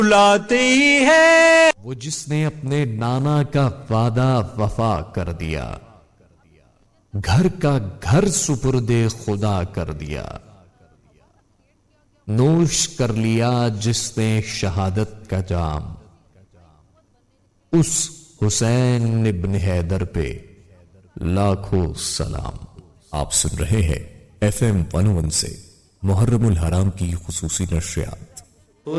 बुलाती है। वो जिसने अपने नाना का वादा वफा कर दिया, घर का घर सुपुर्दे खुदा कर दिया। नोश कर लिया जिसने शहादत का जाम, उस हुसैन इब्न हैदर पे लाखों सलाम। आप सुन रहे हैं FM 101 से मुहर्रमुल हराम की खुसूसी नशरियात।